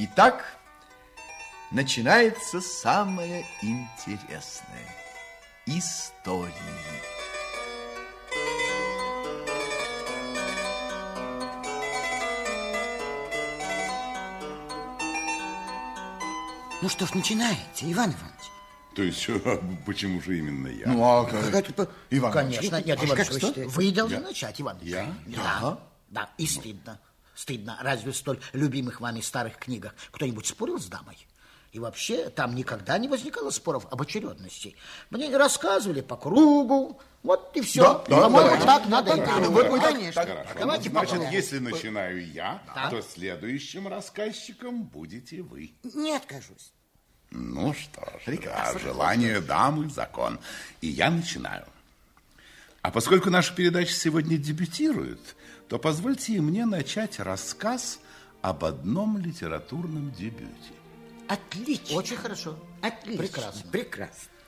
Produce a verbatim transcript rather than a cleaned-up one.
Итак, начинается самое интересное. Истории. Ну что ж, начинаете, Иван Иванович. То есть, почему же именно я? Ну, а как? Иван Конечно, нет, Иван Иванович, вы должны Я? начать, Иван Иванович. Я? Да, Я? да, и стыдно. Стыдно. Разве в столь любимых вами старых книгах кто-нибудь спорил с дамой? И вообще, там никогда не возникало споров об очередности. Мне рассказывали по кругу, вот и все. Да, да, По-моему, да, так да, надо да, и да, делать. вы- вы так- Конечно. Хорошо. Давайте Значит, попробуем. если начинаю я, Да. то следующим рассказчиком будете вы. Не откажусь. Ну что ж, Прекрасно. да, желание дамы закон. И я начинаю. А поскольку наша передача сегодня дебютирует, то позвольте и мне начать рассказ об одном литературном дебюте. Отлично. Очень хорошо. Отлично. Прекрасно. Прекрасно.